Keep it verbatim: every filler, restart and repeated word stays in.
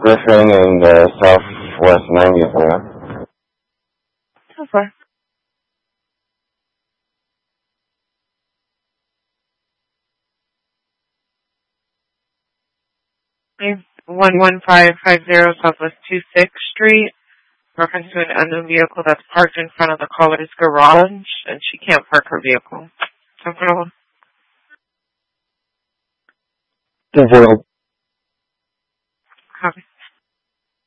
Griffin and uh, Southwest ninetieth, man. So far. one one five five zero Southwest twenty-sixth Street. Reference to an unknown vehicle that's parked in front of the caller's garage, and she can't park her vehicle. So, ten four